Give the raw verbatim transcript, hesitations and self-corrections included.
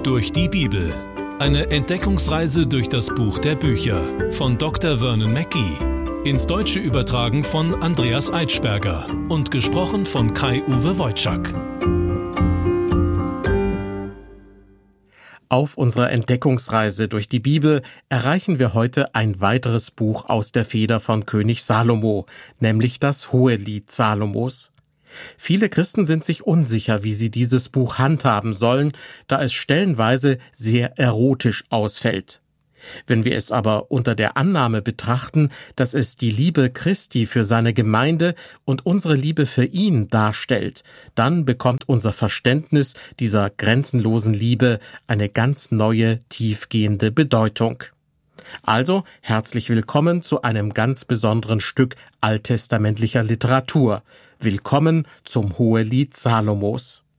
Durch die Bibel. Eine Entdeckungsreise durch das Buch der Bücher von Doktor Vernon Mackey. Ins Deutsche übertragen von Andreas Eitschberger und gesprochen von Kai-Uwe Wojczak. Auf unserer Entdeckungsreise durch die Bibel erreichen wir heute ein weiteres Buch aus der Feder von König Salomo, nämlich das Hohelied Salomos. Viele Christen sind sich unsicher, wie sie dieses Buch handhaben sollen, da es stellenweise sehr erotisch ausfällt. Wenn wir es aber unter der Annahme betrachten, dass es die Liebe Christi für seine Gemeinde und unsere Liebe für ihn darstellt, dann bekommt unser Verständnis dieser grenzenlosen Liebe eine ganz neue, tiefgehende Bedeutung. Also herzlich willkommen zu einem ganz besonderen Stück alttestamentlicher Literatur. Willkommen zum Hohelied Salomos.